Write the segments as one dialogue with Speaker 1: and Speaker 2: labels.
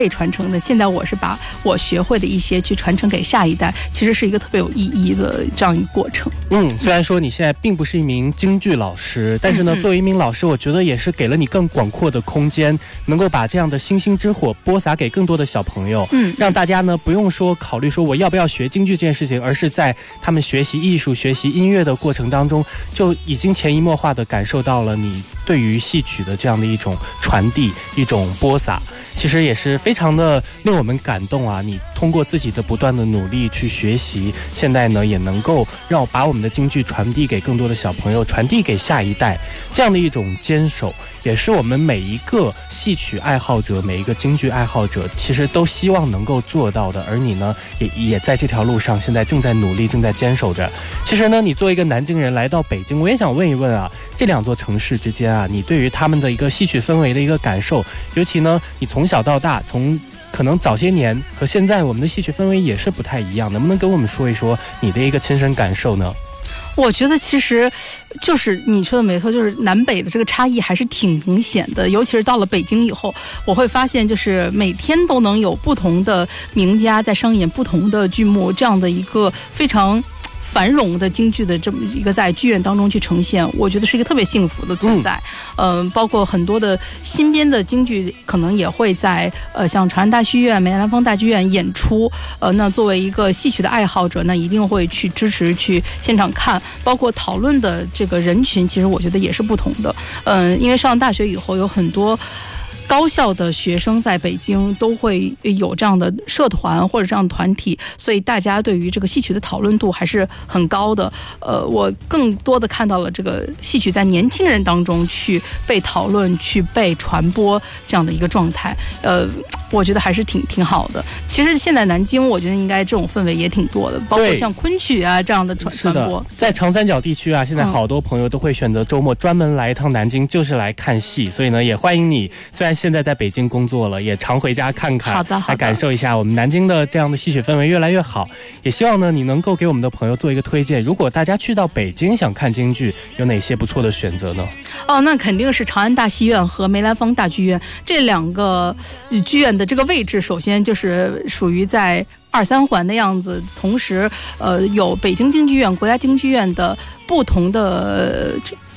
Speaker 1: 被传承的，现在我是把我学会的一些去传承给下一代，其实是一个特别有意义的这样一个过程。
Speaker 2: 虽然说你现在并不是一名京剧老师，但是呢，作为一名老师，我觉得也是给了你更广阔的空间，能够把这样的星星之火播撒给更多的小朋友，让大家呢不用说考虑说我要不要学京剧这件事情，而是在他们学习艺术、学习音乐的过程当中，就已经潜移默化地感受到了你对于戏曲的这样的一种传递、一种播撒。其实也是非常的令我们感动啊！你通过自己的不断的努力去学习，现在呢也能够让我把我们的京剧传递给更多的小朋友，传递给下一代，这样的一种坚守，也是我们每一个戏曲爱好者、每一个京剧爱好者其实都希望能够做到的。而你呢，也在这条路上，现在正在努力，正在坚守着。其实呢，你作为一个南京人来到北京，我也想问一问啊，这两座城市之间啊，你对于他们的一个戏曲氛围的一个感受，尤其呢，你从小到大，从可能早些年和现在我们的戏曲氛围也是不太一样，能不能跟我们说一说你的一个亲身感受呢？
Speaker 1: 我觉得其实就是你说的没错，就是南北的这个差异还是挺明显的，尤其是到了北京以后，我会发现就是每天都能有不同的名家在上演不同的剧目，这样的一个非常繁荣的京剧的这么一个在剧院当中去呈现，我觉得是一个特别幸福的存在。包括很多的新编的京剧可能也会在像长安大戏院、梅兰芳大剧院演出。那作为一个戏曲的爱好者，那一定会去支持去现场看。包括讨论的这个人群，其实我觉得也是不同的。因为上大学以后有很多高校的学生在北京都会有这样的社团或者这样的团体，所以大家对于这个戏曲的讨论度还是很高的。我更多的看到了这个戏曲在年轻人当中去被讨论、去被传播这样的一个状态。我觉得还是挺好的。其实现在南京，我觉得应该这种氛围也挺多的，包括像昆曲啊这样的传播。
Speaker 2: 在长三角地区啊，现在好多朋友都会选择周末专门来一趟南京，就是来看戏。所以呢，也欢迎你，虽然现在在北京工作了，也常回家看看，来感受一下我们南京的这样的戏曲氛围越来越好。也希望呢，你能够给我们的朋友做一个推荐。如果大家去到北京想看京剧，有哪些不错的选择呢？
Speaker 1: 那肯定是长安大戏院和梅兰芳大剧院这两个剧院的这个位置，首先就是属于在2、3环的样子，同时有北京京剧院、国家京剧院的不同的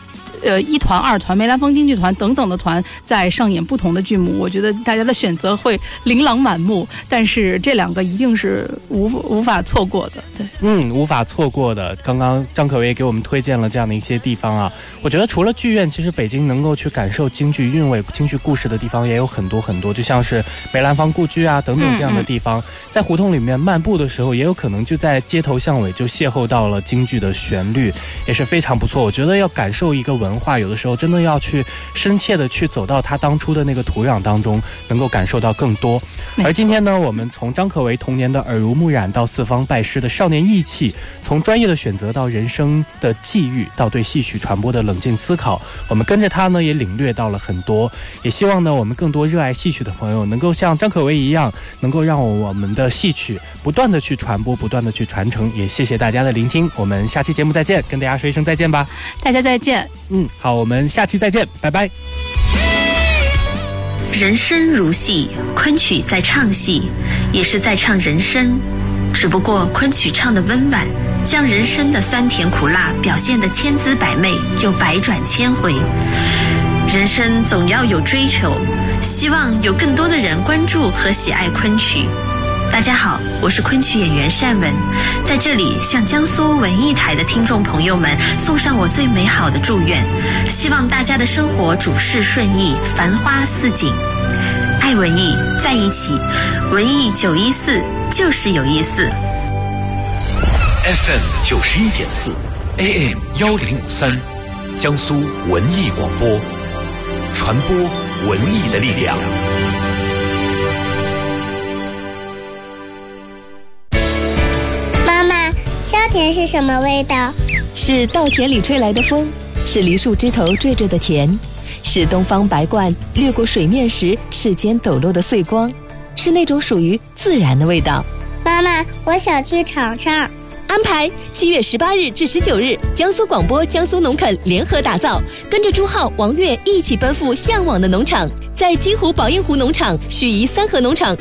Speaker 1: 1团、2团、梅兰芳京剧团等等的团在上演不同的剧目，我觉得大家的选择会琳琅满目，但是这两个一定是无法错过的。对，
Speaker 2: 无法错过的。刚刚张可为给我们推荐了这样的一些地方啊，我觉得除了剧院，其实北京能够去感受京剧韵味、京剧故事的地方也有很多很多，就像是梅兰芳故居啊等等这样的地方。在胡同里面漫步的时候，也有可能就在街头巷尾就邂逅到了京剧的旋律，也是非常不错。我觉得要感受一个文化，有的时候真的要去深切的去走到他当初的那个土壤当中，能够感受到更多。而今天呢，我们从张可为童年的耳濡目染到四方拜师的少年义气，从专业的选择到人生的际遇，到对戏曲传播的冷静思考，我们跟着他呢也领略到了很多。也希望呢我们更多热爱戏曲的朋友能够像张可为一样，能够让我们的戏曲不断的去传播，不断的去传承。也谢谢大家的聆听，我们下期节目再见，跟大家说一声再见吧。
Speaker 1: 大家再见。
Speaker 2: 好，我们下期再见，拜拜。
Speaker 3: 人生如戏，昆曲在唱戏，也是在唱人生，只不过昆曲唱得温婉，将人生的酸甜苦辣表现得千姿百媚又百转千回。人生总要有追求，希望有更多的人关注和喜爱昆曲。大家好，我是昆曲演员单文，在这里向江苏文艺台的听众朋友们送上我最美好的祝愿，希望大家的生活主事顺意，繁花似锦。爱文艺，在一起，文艺914就是有意思。
Speaker 4: FM 91.4 AM 1053，江苏文艺广播，传播文艺的力量。
Speaker 5: 稻田是什么味道？
Speaker 6: 是稻田里吹来的风，是梨树枝头缀着的甜，是东方白鹳掠过水面时世间抖落的碎光，是那种属于自然的味道。
Speaker 5: 妈妈，我想去尝尝。
Speaker 6: 安排7月18日至19日，江苏广播、江苏农垦联合打造，跟着朱浩、王悦一起奔赴向往的农场，在金湖宝应湖农场、盱眙三河农场